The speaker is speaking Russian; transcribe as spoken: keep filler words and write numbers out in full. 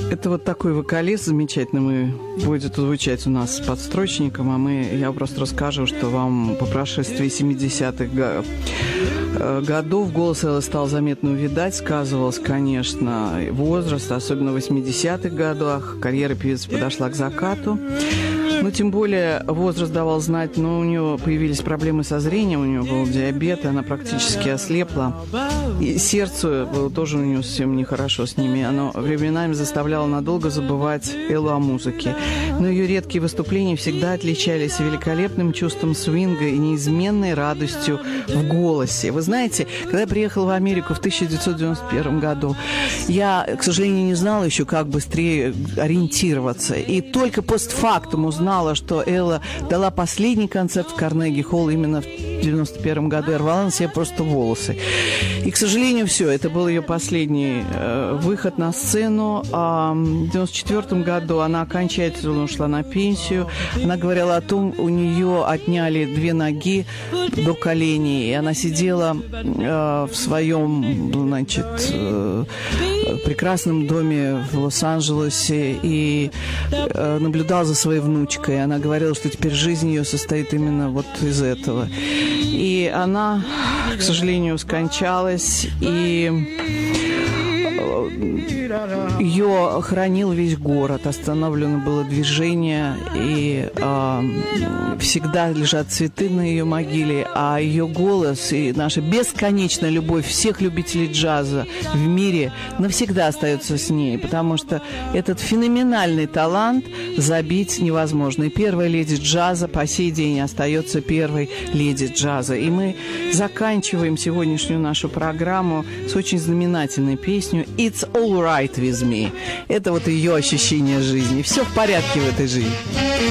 Это вот такой вокалист замечательный, будет звучать у нас с подстрочником, а мы, я просто расскажу, что вам по прошествии семидесятых годов голос Эллы стал заметно увядать, сказывался, конечно, возраст, особенно в восьмидесятых годах, карьера певицы подошла к закату. Ну, тем более возраст давал знать, но у нее появились проблемы со зрением, у нее был диабет, и она практически ослепла. И сердце было тоже у нее совсем нехорошо с ними. Оно временами заставляло надолго забывать Эллу о музыке. Но ее редкие выступления всегда отличались великолепным чувством свинга и неизменной радостью в голосе. Вы знаете, когда я приехала в Америку в тысяча девятьсот девяносто первом году, я, к сожалению, не знала еще, как быстрее ориентироваться. И только постфактум узнала, что Элла дала последний концерт в Карнеги-холл именно в девяносто первом году. Я рвала на себе просто волосы. И, к сожалению, все. Это был ее последний э, выход на сцену. А в девяносто четвертом году она окончательно ушла на пенсию. Она говорила о том, у нее отняли две ноги до коленей. И она сидела э, в своем, значит, э, прекрасном доме в Лос-Анджелесе и э, наблюдала за своей внучкой. Она говорила, что теперь жизнь ее состоит именно вот из этого. И она, к сожалению, скончалась, и ее хоронил весь город, остановлено было движение, и э, всегда лежат цветы на ее могиле, а ее голос и наша бесконечная любовь всех любителей джаза в мире навсегда остается с ней, потому что этот феноменальный талант забить невозможно. И первая леди джаза по сей день остается первой леди джаза. И мы заканчиваем сегодняшнюю нашу программу с очень знаменательной песней «It's all right with me». Это вот ее ощущение жизни. Все в порядке в этой жизни.